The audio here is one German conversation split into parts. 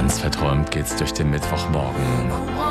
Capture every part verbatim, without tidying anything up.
Ganz verträumt geht's durch den Mittwochmorgen.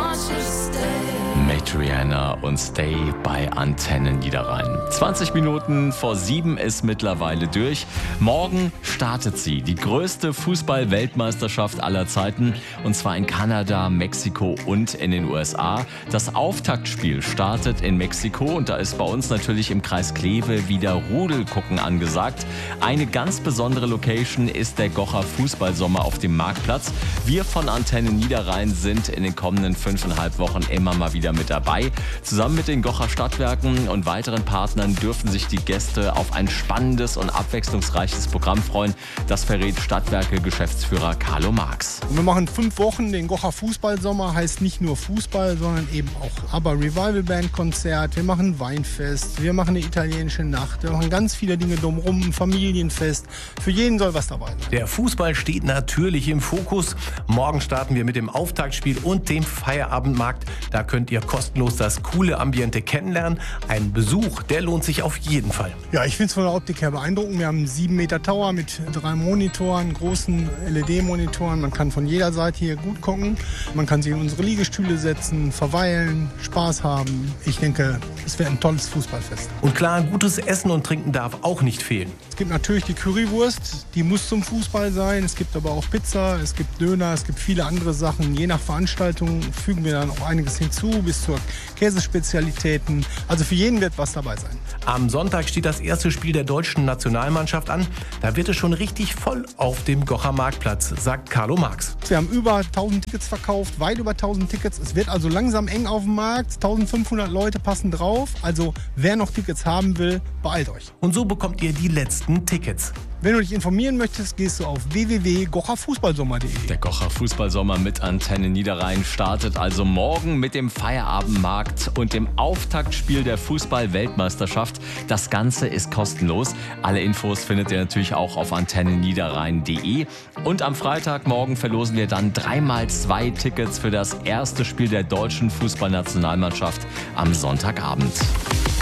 Rihanna und Stay bei Antenne Niederrhein. zwanzig Minuten vor sieben ist mittlerweile durch. Morgen startet sie, die größte Fußball-Weltmeisterschaft aller Zeiten, und zwar in Kanada, Mexiko und in den U S A. Das Auftaktspiel startet in Mexiko und da ist bei uns natürlich im Kreis Kleve wieder Rudelgucken angesagt. Eine ganz besondere Location ist der Gocher Fußballsommer auf dem Marktplatz. Wir von Antenne Niederrhein sind in den kommenden fünfeinhalb Wochen immer mal wieder mit dabei. Zusammen mit den Gocher Stadtwerken und weiteren Partnern dürfen sich die Gäste auf ein spannendes und abwechslungsreiches Programm freuen. Das verrät Stadtwerke-Geschäftsführer Carlo Marx. Wir machen fünf Wochen den Gocher Fußballsommer, heißt nicht nur Fußball, sondern eben auch aber Revival Band Konzert. Wir machen Weinfest, wir machen eine italienische Nacht, wir machen ganz viele Dinge drumherum, ein Familienfest. Für jeden soll was dabei sein. Der Fußball steht natürlich im Fokus. Morgen starten wir mit dem Auftaktspiel und dem Feierabendmarkt. Da könnt ihr kostenlos das coole Ambiente kennenlernen. Ein Besuch, der lohnt sich auf jeden Fall. Ja, ich finde es von der Optik her beeindruckend. Wir haben einen sieben Meter Tower mit drei Monitoren, großen L E D-Monitoren. Man kann von jeder Seite hier gut gucken. Man kann sich in unsere Liegestühle setzen, verweilen, Spaß haben. Ich denke, es wird ein tolles Fußballfest. Und klar, gutes Essen und Trinken darf auch nicht fehlen. Es gibt natürlich die Currywurst, die muss zum Fußball sein. Es gibt aber auch Pizza, es gibt Döner, es gibt viele andere Sachen. Je nach Veranstaltung fügen wir dann auch einiges hinzu, bis zur Käsespezialitäten. Also für jeden wird was dabei sein. Am Sonntag steht das erste Spiel der deutschen Nationalmannschaft an. Da wird es schon richtig voll auf dem Gocher Marktplatz, sagt Carlo Marx. Wir haben über tausend Tickets verkauft, weit über tausend Tickets. Es wird also langsam eng auf dem Markt. eintausendfünfhundert Leute passen drauf. Also wer noch Tickets haben will, beeilt euch. Und so bekommt ihr die letzten Tickets. Wenn du dich informieren möchtest, gehst du auf w w w punkt gocher fußballsommer punkt de. Der Gocher Fußballsommer mit Antenne Niederrhein startet also morgen mit dem Feierabendmarkt und dem Auftaktspiel der Fußball-Weltmeisterschaft. Das Ganze ist kostenlos. Alle Infos findet ihr natürlich auch auf antenne niederrhein punkt de. Und am Freitagmorgen verlosen wir dann dreimal zwei Tickets für das erste Spiel der deutschen Fußballnationalmannschaft am Sonntagabend.